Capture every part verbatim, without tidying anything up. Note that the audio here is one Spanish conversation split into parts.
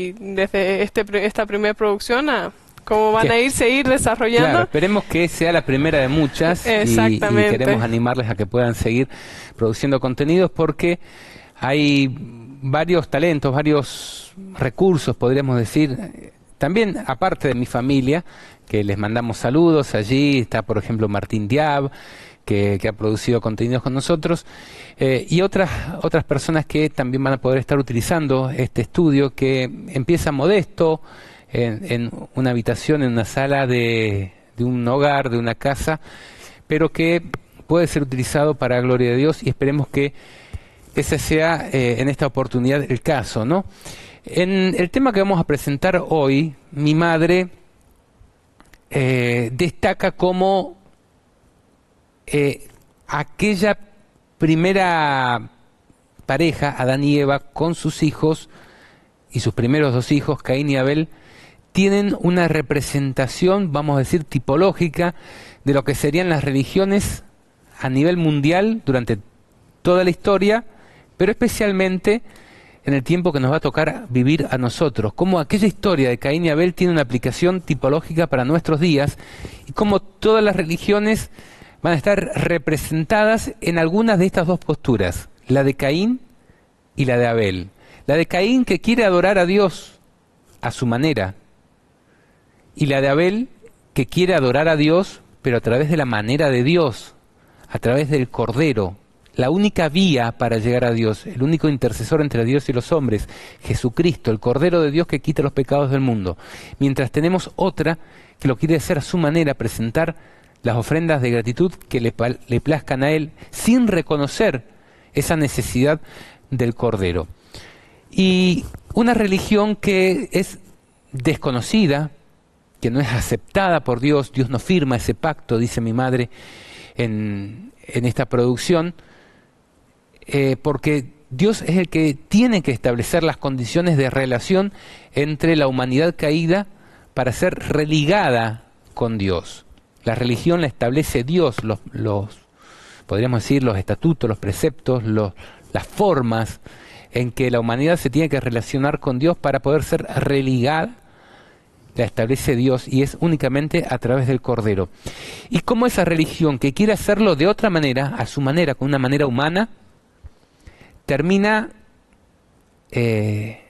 y desde este esta primera producción a cómo van que, a ir, seguir desarrollando. Claro, esperemos que sea la primera de muchas. Exactamente. Y, y queremos animarles a que puedan seguir produciendo contenidos porque hay varios talentos, varios recursos, podríamos decir. También, aparte de mi familia, que les mandamos saludos, allí está, por ejemplo, Martín Diab, que, que ha producido contenidos con nosotros, eh, y otras, otras personas que también van a poder estar utilizando este estudio, que empieza modesto, en, en una habitación, en una sala de, de un hogar, de una casa, pero que puede ser utilizado para la gloria de Dios, y esperemos que ese sea eh, en esta oportunidad el caso, ¿no? En el tema que vamos a presentar hoy, mi madre eh, destaca como eh, aquella primera pareja, Adán y Eva, con sus hijos y sus primeros dos hijos, Caín y Abel, tienen una representación, vamos a decir, tipológica de lo que serían las religiones a nivel mundial durante toda la historia, pero especialmente en el tiempo que nos va a tocar vivir a nosotros, cómo aquella historia de Caín y Abel tiene una aplicación tipológica para nuestros días y cómo todas las religiones van a estar representadas en algunas de estas dos posturas, la de Caín y la de Abel. La de Caín, que quiere adorar a Dios a su manera, y la de Abel, que quiere adorar a Dios, pero a través de la manera de Dios, a través del Cordero. La única vía para llegar a Dios, el único intercesor entre Dios y los hombres, Jesucristo, el Cordero de Dios que quita los pecados del mundo. Mientras tenemos otra que lo quiere hacer a su manera, presentar las ofrendas de gratitud que le, le plazcan a Él, sin reconocer esa necesidad del Cordero. Y una religión que es desconocida, que no es aceptada por Dios, Dios no firma ese pacto, dice mi madre en, en esta producción, Eh, porque Dios es el que tiene que establecer las condiciones de relación entre la humanidad caída para ser religada con Dios. La religión la establece Dios, los, los podríamos decir, los estatutos, los preceptos, los, las formas en que la humanidad se tiene que relacionar con Dios para poder ser religada, la establece Dios, y es únicamente a través del Cordero. Y como esa religión que quiere hacerlo de otra manera, a su manera, con una manera humana, termina eh,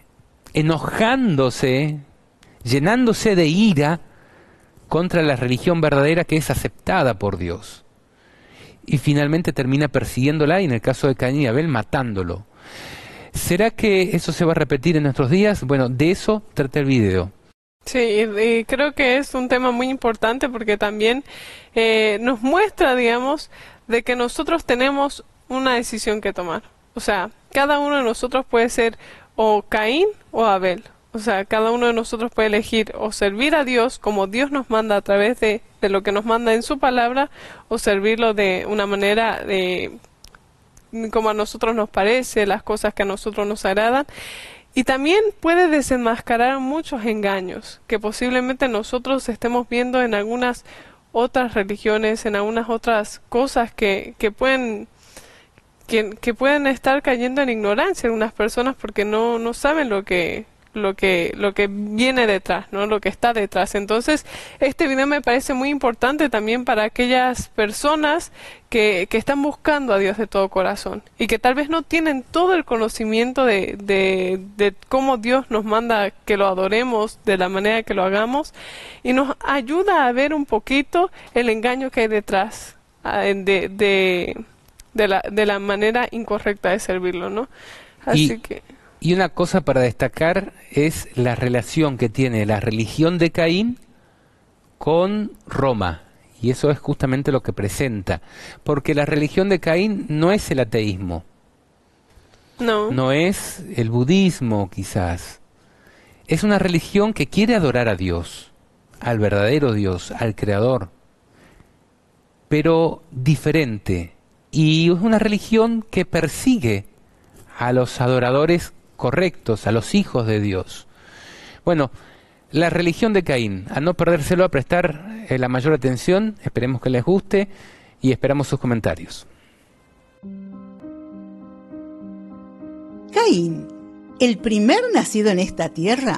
enojándose, llenándose de ira contra la religión verdadera que es aceptada por Dios. Y finalmente termina persiguiéndola y en el caso de Caín y Abel matándolo. ¿Será que eso se va a repetir en nuestros días? Bueno, de eso trata el video. Sí, y, y creo que es un tema muy importante porque también eh, nos muestra, digamos, de que nosotros tenemos una decisión que tomar. O sea, cada uno de nosotros puede ser o Caín o Abel. O sea, cada uno de nosotros puede elegir o servir a Dios como Dios nos manda a través de, de lo que nos manda en su palabra, o servirlo de una manera de como a nosotros nos parece, las cosas que a nosotros nos agradan. Y también puede desenmascarar muchos engaños que posiblemente nosotros estemos viendo en algunas otras religiones, en algunas otras cosas que, que pueden... Que, que pueden estar cayendo en ignorancia algunas personas porque no, no saben lo que, lo que, lo que viene detrás, ¿no? Lo que está detrás. Entonces, este video me parece muy importante también para aquellas personas que, que están buscando a Dios de todo corazón y que tal vez no tienen todo el conocimiento de, de, de cómo Dios nos manda que lo adoremos, de la manera que lo hagamos, y nos ayuda a ver un poquito el engaño que hay detrás de... de De la, de la manera incorrecta de servirlo, ¿no? Así y, que... y una cosa para destacar es la relación que tiene la religión de Caín con Roma. Y eso es justamente lo que presenta. Porque la religión de Caín no es el ateísmo. No. No es el budismo, quizás. Es una religión que quiere adorar a Dios, al verdadero Dios, al Creador. Pero diferente. Y es una religión que persigue a los adoradores correctos, a los hijos de Dios. Bueno, la religión de Caín, a no perdérselo, a prestar eh, la mayor atención, esperemos que les guste y esperamos sus comentarios. Caín, el primer nacido en esta tierra,